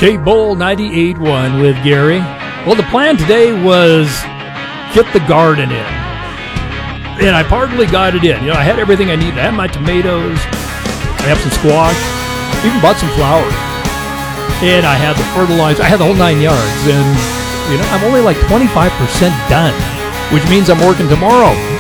Dave Bowl 98.1 with Gary. Well, the plan today was get the garden in. And I partly got it in. You know, I had everything I needed. I had my tomatoes. I have some squash. Even bought some flowers. And I had the fertilizer. I had the whole 9 yards. And, you know, I'm only like 25% done, which means I'm working tomorrow.